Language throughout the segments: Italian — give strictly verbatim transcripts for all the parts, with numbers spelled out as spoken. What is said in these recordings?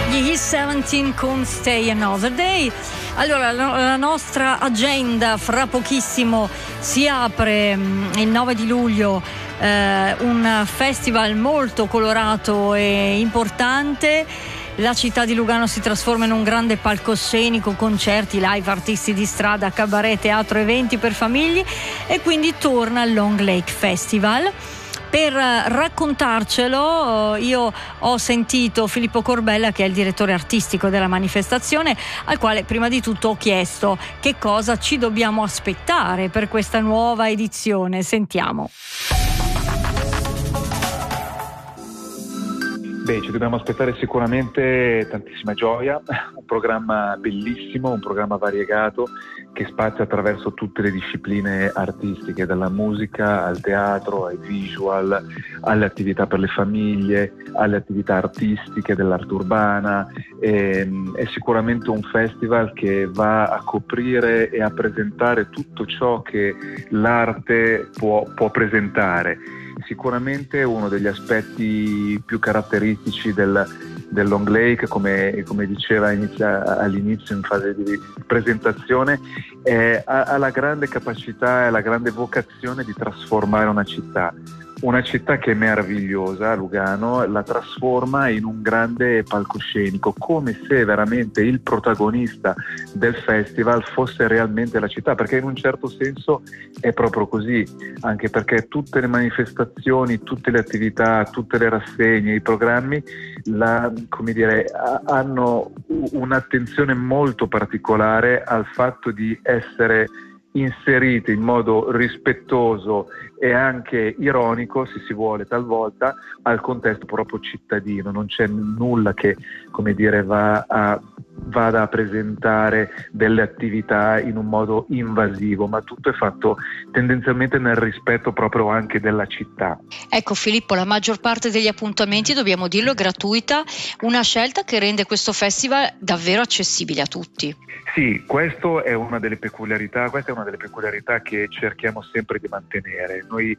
Gli Hit diciassette con Stay Another Day. Allora, la, la nostra agenda fra pochissimo si apre mh, il nove di luglio, eh, un festival molto colorato e importante. La città di Lugano si trasforma in un grande palcoscenico, concerti, live, artisti di strada, cabaret, teatro, eventi per famiglie, e quindi torna al Long Lake Festival. Per raccontarcelo io ho sentito Filippo Corbella, che è il direttore artistico della manifestazione, al quale prima di tutto ho chiesto che cosa ci dobbiamo aspettare per questa nuova edizione. Sentiamo. Beh, ci dobbiamo aspettare sicuramente tantissima gioia, un programma bellissimo, un programma variegato che spazia attraverso tutte le discipline artistiche, dalla musica al teatro, ai visual, alle attività per le famiglie, alle attività artistiche dell'arte urbana. E, è sicuramente un festival che va a coprire e a presentare tutto ciò che l'arte può, può presentare. Sicuramente uno degli aspetti più caratteristici del, del Long Lake, come, come diceva inizia, all'inizio in fase di presentazione, è, ha, ha la grande capacità e la grande vocazione di trasformare una città. Una città che è meravigliosa, Lugano, la trasforma in un grande palcoscenico, come se veramente il protagonista del festival fosse realmente la città, perché in un certo senso è proprio così, anche perché tutte le manifestazioni, tutte le attività, tutte le rassegne, i programmi, la, come dire, hanno un'attenzione molto particolare al fatto di essere inserite in modo rispettoso e anche ironico, se si vuole talvolta, al contesto proprio cittadino. Non c'è nulla che, come dire, va a vada a presentare delle attività in un modo invasivo, ma tutto è fatto tendenzialmente nel rispetto proprio anche della città. Ecco Filippo, la maggior parte degli appuntamenti, dobbiamo dirlo, è gratuita, una scelta che rende questo festival davvero accessibile a tutti. Sì, questo è una delle peculiarità, questa è una delle peculiarità che cerchiamo sempre di mantenere. Noi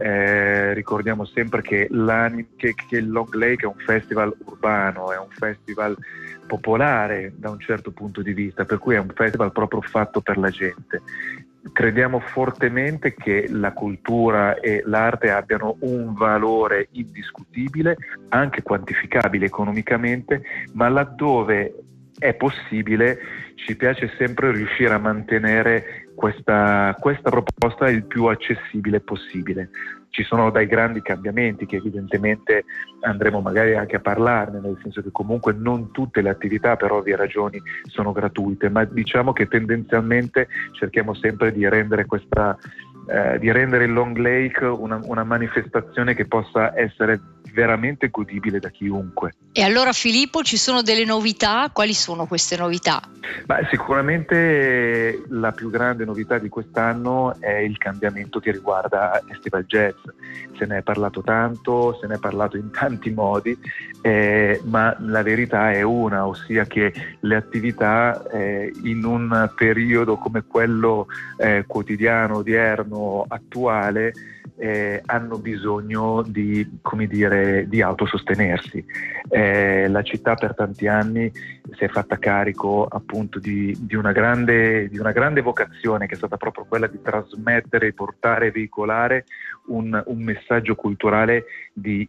eh, ricordiamo sempre che, l'anima, che, che il Long Lake è un festival urbano, è un festival popolare da un certo punto di vista, per cui è un festival proprio fatto per la gente. Crediamo fortemente che la cultura e l'arte abbiano un valore indiscutibile, anche quantificabile economicamente, ma laddove è possibile ci piace sempre riuscire a mantenere questa, questa proposta il più accessibile possibile. Ci sono dei grandi cambiamenti che evidentemente andremo magari anche a parlarne, nel senso che comunque non tutte le attività per ovvie ragioni sono gratuite, ma diciamo che tendenzialmente cerchiamo sempre di rendere questa eh, di rendere il Long Lake una, una manifestazione che possa essere veramente godibile da chiunque. E allora Filippo, ci sono delle novità? Quali sono queste novità? Beh, sicuramente la più grande novità di quest'anno è il cambiamento che riguarda Estival Jazz. Se ne è parlato tanto, se ne è parlato in tanti modi, eh, ma la verità è una, ossia che le attività eh, in un periodo come quello eh, quotidiano, odierno, attuale, Eh, hanno bisogno di, come dire, di autosostenersi. Eh, la città per tanti anni si è fatta carico appunto di, di, una grande, di una grande vocazione che è stata proprio quella di trasmettere, portare, veicolare un, un messaggio culturale di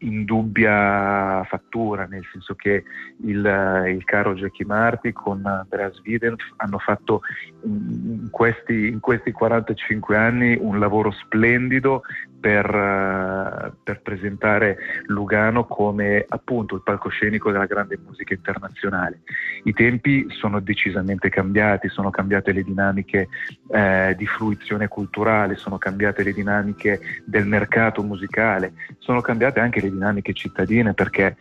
indubbia fattura, nel senso che il, il caro Jackie Marti con Andreas Wieden hanno fatto in questi, in questi quarantacinque anni un lavoro splendido per, uh, per presentare Lugano come appunto il palcoscenico della grande musica internazionale. I tempi sono decisamente cambiati, sono cambiate le dinamiche eh, di fruizione culturale, sono cambiate le dinamiche del mercato musicale, sono cambiate anche le dinamiche cittadine, perché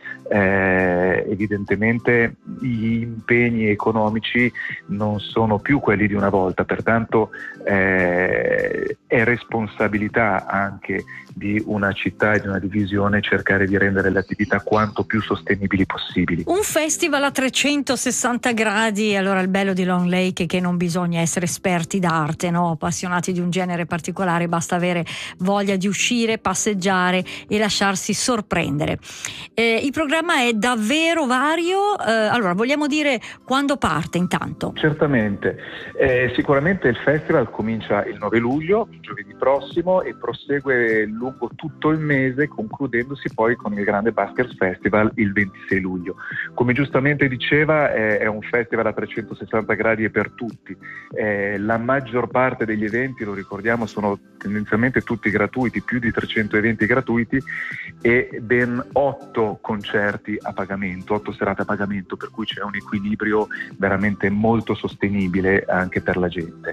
eh, evidentemente gli impegni economici non sono più quelli di una volta, pertanto eh, è responsabilità anche di una città e di una divisione cercare di rendere le attività quanto più sostenibili possibili. Un festival a trecentosessanta gradi. Allora, il bello di Long Lake è che non bisogna essere esperti d'arte, no? Appassionati di un genere particolare, basta avere voglia di uscire, passeggiare e lasciarsi sorprendere. Eh, il programma è davvero davvero vario. Eh, allora, vogliamo dire quando parte intanto? Certamente, eh, sicuramente il festival comincia il nove luglio, giovedì prossimo, e prosegue lungo tutto il mese, concludendosi poi con il grande Buskers Festival il ventisei luglio. Come giustamente diceva, eh, è un festival a trecentosessanta gradi e per tutti. Eh, la maggior parte degli eventi, lo ricordiamo, sono tendenzialmente tutti gratuiti, più di trecento eventi gratuiti e ben otto concerti a pagamento, otto serate a pagamento, per cui c'è un equilibrio veramente molto sostenibile anche per la gente.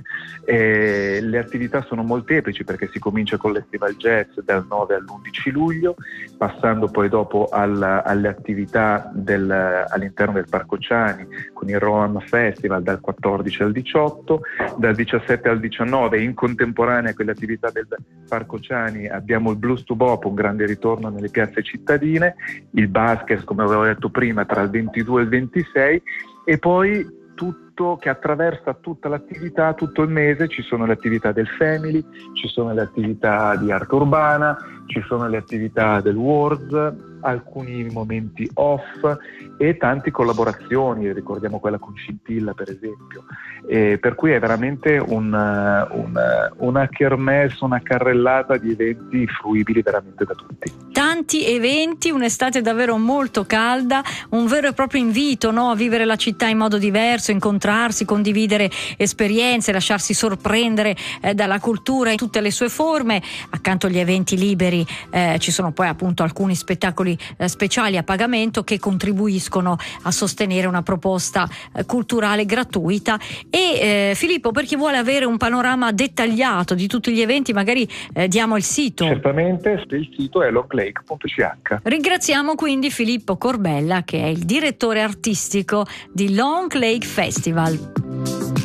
Eh, le attività sono molteplici, perché si comincia con l'Festival Jazz dal nove all'undici luglio, passando poi dopo al, alle attività del, all'interno del Parco Ciani con il Roam Festival dal quattordici al diciotto, dal diciassette al diciannove in contemporanea con le attività del Parco Ciani abbiamo il Blues to Bop, un grande ritorno nelle piazze cittadine, il Buskers, come avevo detto prima, tra il ventidue e il ventisei, e poi tutto che attraversa tutta l'attività, tutto il mese. Ci sono le attività del Family, ci sono le attività di arte urbana, ci sono le attività del Words, alcuni momenti off e tante collaborazioni, ricordiamo quella con Scintilla per esempio, e per cui è veramente un, un, una kermesse, una carrellata di eventi fruibili veramente da tutti. Tanti eventi, un'estate davvero molto calda, un vero e proprio invito, no, a vivere la città in modo diverso, incontrarsi, condividere esperienze, lasciarsi sorprendere eh, dalla cultura in tutte le sue forme. Accanto agli eventi liberi eh, ci sono poi appunto alcuni spettacoli eh, speciali a pagamento che contribuiscono a sostenere una proposta eh, culturale gratuita. E eh, Filippo, per chi vuole avere un panorama dettagliato di tutti gli eventi, magari eh, diamo il sito. Certamente, il sito è longlake punto c h. Ringraziamo quindi Filippo Corbella, che è il direttore artistico di Long Lake Festival.